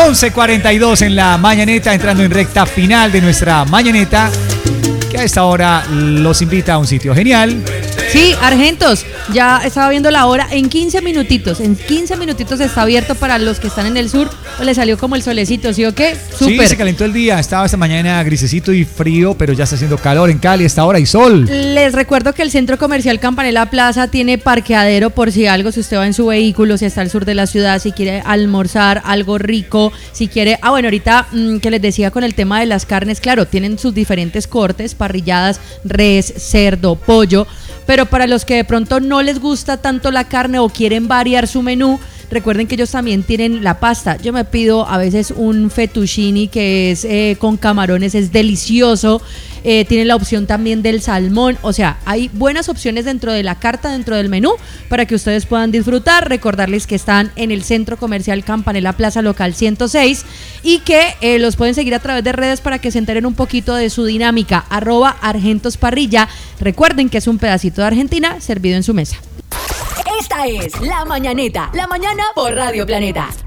11:42 en la mañaneta, entrando en recta final de nuestra mañaneta, que a esta hora los invita a un sitio genial. Sí, Argentos, ya estaba viendo la hora, en 15 minutitos está abierto para los que están en el sur, o le salió como el solecito, ¿sí o qué? Súper. Sí, se calentó el día, estaba esta mañana grisecito y frío, pero ya está haciendo calor en Cali, esta hora y sol. Les recuerdo que el Centro Comercial Campanella Plaza tiene parqueadero por si algo, si usted va en su vehículo, si está al sur de la ciudad, si quiere almorzar algo rico, si quiere, bueno, ahorita que les decía con el tema de las carnes, claro, tienen sus diferentes cortes, parrilladas, res, cerdo, pollo, pero para los que de pronto no les gusta tanto la carne o quieren variar su menú, recuerden que ellos también tienen la pasta. Yo me pido a veces un fettuccine que es con camarones, es delicioso. Tienen la opción también del salmón. O sea, hay buenas opciones dentro de la carta, dentro del menú, para que ustedes puedan disfrutar. Recordarles que están en el Centro Comercial Campanella Plaza Local 106 y que los pueden seguir a través de redes para que se enteren un poquito de su dinámica. @ArgentosParrilla. Recuerden que es un pedacito de Argentina servido en su mesa. Esta es La Mañaneta, la mañana por Radio Planeta.